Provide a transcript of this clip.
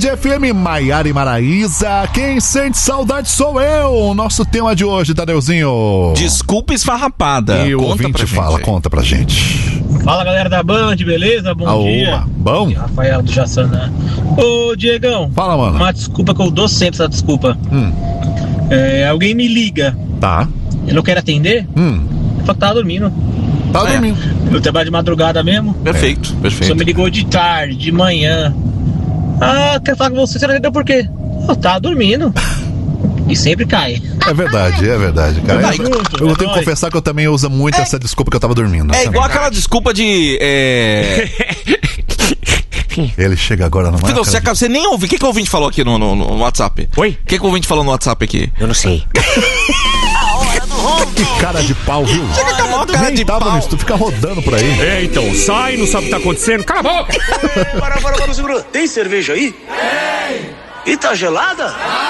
Band FM, Maiara e Maraísa. Quem sente saudade sou eu. Nosso tema de hoje, Tadeuzinho. Desculpa esfarrapada. E o ouvinte fala, conta pra gente. Fala, galera da Band, beleza? Bom dia. Bom? Rafael do Jaçanã. Ô, Diegão. Fala, mano. Uma desculpa que eu dou sempre, essa desculpa. Alguém me liga. Tá. Eu não quero atender. Eu falo que tava dormindo. Tá dormindo. Eu trabalho de madrugada mesmo. Perfeito, perfeito. Só me ligou de tarde, de manhã. Quero falar com você não entendeu por quê? Eu tava dormindo. E sempre cai. É verdade, cara. Eu tenho que confessar que eu também uso muito essa desculpa que eu tava dormindo. É igual aquela desculpa de... Ele chega agora no Filho, você nem ouviu. O que o ouvinte falou aqui no WhatsApp? Oi? O que o ouvinte falou no WhatsApp aqui? Eu não sei. Que cara de pau, viu? Chega com a maior cara de pau. Tu fica rodando por aí. Então, sai, não sabe o que tá acontecendo. Cala a boca! Para, segura. Tem cerveja aí? Tem! E tá gelada?